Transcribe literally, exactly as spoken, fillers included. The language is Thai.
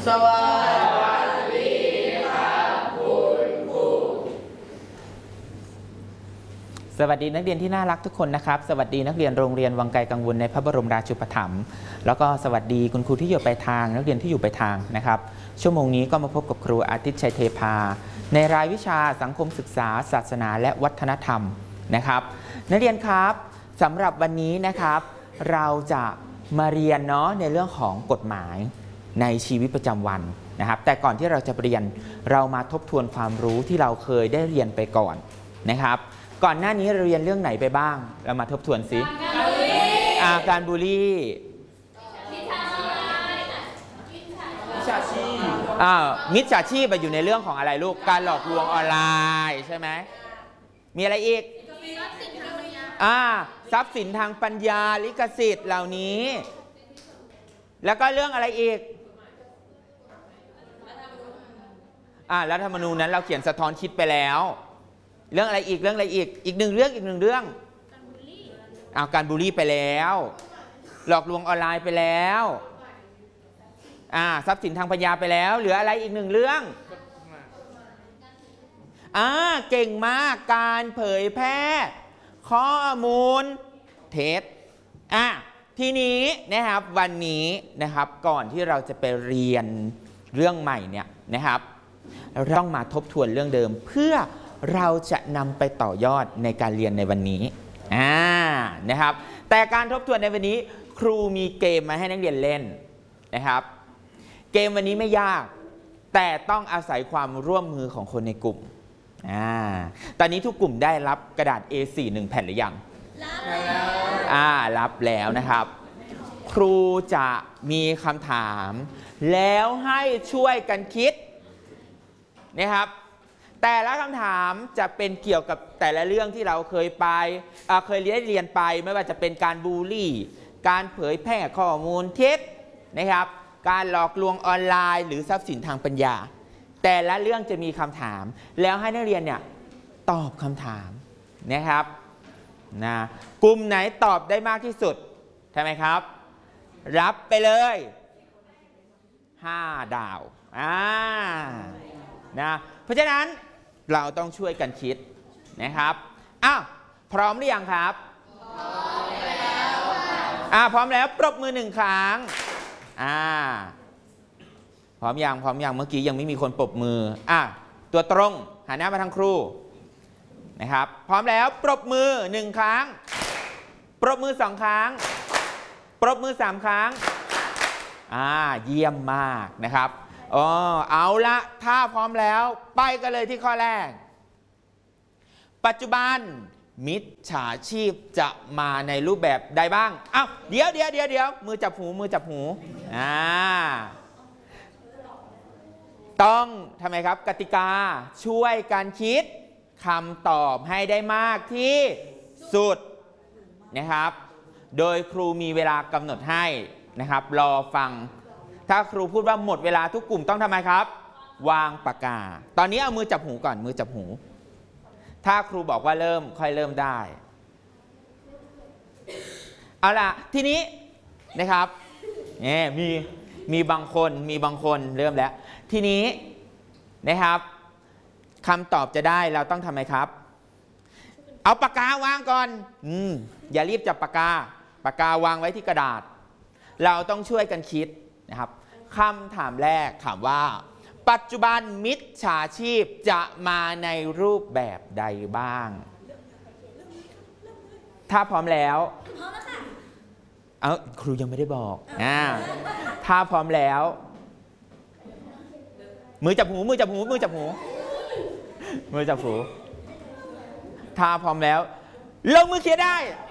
สวัสดีครับคุณครูสวัสดีนักเรียนที่น่ารักทุกคนนะครับสวัสดีนักเรียนโรงเรียนวังไกลกังวลในพระบรมราชูปถัมภ์แล้วก็สวัสดีคุณครูที่อยู่ปลายทางนักเรียนที่อยู่ปลายทางนะครับชั่วโมงนี้ก็มาพบกับครูอาทิตย์ชัยเทพาในรายวิชาสังคมศึกษาศาสนาและวัฒนธรรมนะครับนักเรียนครับสำหรับวันนี้นะครับเราจะมาเรียนเนาะในเรื่องของกฎหมายในชีวิตประจำวันนะครับแต่ก่อนที่เราจะเรียนเรามาทบทวนความรู้ที่เราเคยได้เรียนไปก่อนนะครับก่อนหน้านี้เราเรียนเรื่องไหนไปบ้างเรามาทบทวนสิอาการบูลลี่มิจฉาชีพอ่ามิจฉาชีพอยู่ในเรื่องของอะไรลูกการหลอกลวงออนไลน์ใช่ไหมมีอะไรอีกอ่าทรัพย์สินทางปัญญาลิขสิทธิ์เหล่านี้แล้วก็เรื่องอะไรอีกอ่ารัฐธรรมนูญนั้นเราเขียนสะท้อนคิดไปแล้วเรื่องอะไรอีกเรื่องอะไรอีกอีกหนึ่งเรื่องอีกหนึ่งเรื่องเอาการบูลลี่ไปแล้วหลอกลวงออนไลน์ไปแล้วอ่าทรัพย์สินทางปัญญาไปแล้วเหลืออะไรอีกหนึ่งเรื่องอ่าเก่งมากการเผยแพร่ข้อมูลเท็จอ่ะทีนี้นะครับวันนี้นะครับก่อนที่เราจะไปเรียนเรื่องใหม่เนี่ยนะครับเราต้องมาทบทวนเรื่องเดิมเพื่อเราจะนำไปต่อยอดในการเรียนในวันนี้อ่านะครับแต่การทบทวนในวันนี้ครูมีเกมมาให้นักเรียนเล่นนะครับเกมวันนี้ไม่ยากแต่ต้องอาศัยความร่วมมือของคนในกลุ่มอ่าตอนนี้ทุกกลุ่มได้รับกระดาษ เอ โฟร์ หนึ่งแผ่นหรือยังรับแล้วอ่ารับแล้วนะครับครูจะมีคำถามแล้วให้ช่วยกันคิดนะครับแต่ละคำถามจะเป็นเกี่ยวกับแต่ละเรื่องที่เราเคยไปเคยเรียนเรียนไปไม่ว่าจะเป็นการบูลลี่การเผยแพร่ข้อมูลเท็จนะครับการหลอกลวงออนไลน์หรือทรัพย์สินทางปัญญาแต่ละเรื่องจะมีคำถามแล้วให้นักเรียนเนี่ยตอบคำถามนะครับนะกลุ่มไหนตอบได้มากที่สุดใช่ไหมครับรับไปเลยห้าดาวอ่านะเพราะฉะนั้นเราต้องช่วยกันคิดนะครับอ้าวพร้อมหรือยังครับพร้อมแล้วอ่าพร้อมแล้วปรบมือหนึ่งครั้งอ่าพร้อมยังพร้อมยังเมื่อกี้ยังไม่มีคนปรบมืออ่ะตัวตรงหันหน้ามาทางครูนะครับพร้อมแล้วปรบมือหนึ่งครั้งปรบมือสองครั้งปรบมือสามครั้งอ่าเยี่ยมมากนะครับอ๋อเอาละถ้าพร้อมแล้วไปกันเลยที่ข้อแรกปัจจุบันมิจฉาชีพจะมาในรูปแบบใดบ้างอ้าวเดี๋ยวเดี๋ยวเดี๋ยวเดี๋ยวมือจับหูมือจับหูอ่าต้องทำไมครับกติกาช่วยกันคิดคำตอบให้ได้มากที่สุดนะครับโดยครูมีเวลากำหนดให้นะครับรอฟังถ้าครูพูดว่าหมดเวลาทุกกลุ่มต้องทำไมครับวางปากกาตอนนี้เอามือจับหูก่อนมือจับหูถ้าครูบอกว่าเริ่มค่อยเริ่มได้เอาล่ะทีนี้นะครับเนี่ยมีมีบางคนมีบางคนเริ่มแล้วทีนี้นะครับคำตอบจะได้เราต้องทำไมครับเอาปากกาวางก่อนอืมอย่ารีบจับปากกาปากกาวางไว้ที่กระดาษเราต้องช่วยกันคิดนะครับคำถามแรกถามว่าปัจจุบันมิจฉาชีพจะมาในรูปแบบใดบ้างถ้าพร้อมแล้วพร้อมแล้วค่ะเอ้าครูยังไม่ได้บอกอ่าถ้าพร้อมแล้วมือจับหูมือจับหูมือจับหูมือจับหูถ้าพร้อมแล้วลงมือเขียนได้